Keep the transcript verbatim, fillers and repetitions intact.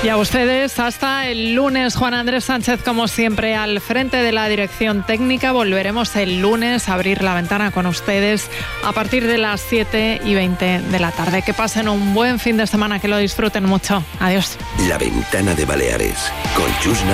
Y a ustedes, hasta el lunes. Juan Andrés Sánchez, como siempre, al frente de la dirección técnica. Volveremos el lunes a abrir la ventana con ustedes a partir de las siete y veinte de la tarde. Que pasen un buen fin de semana, que lo disfruten mucho. Adiós. La Ventana de Baleares, con Chus